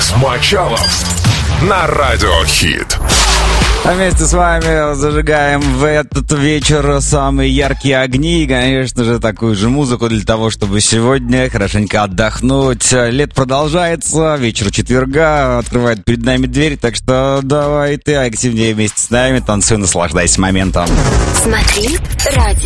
Алекс Мочалов на Радиохит. А вместе с вами зажигаем в этот вечер самые яркие огни и, конечно же, такую же музыку для того, чтобы сегодня хорошенько отдохнуть. Лето продолжается, вечер четверга открывает перед нами дверь, так что давай ты активнее вместе с нами, танцуй, наслаждайся моментом. Смотри радио.